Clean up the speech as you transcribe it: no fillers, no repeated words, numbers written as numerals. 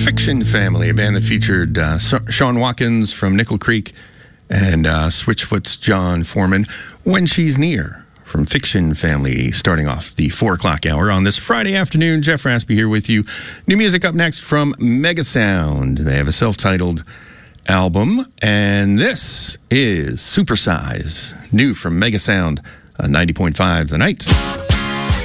Fiction Family, a band that featured Sean Watkins from Nickel Creek and Switchfoot's John Foreman. When She's Near from Fiction Family, starting off the 4 o'clock hour on this Friday afternoon. Jeff Raspy here with you. New music up next from Megasound. They have a self-titled album, and this is Supersize, new from Megasound, 90.5 The Night.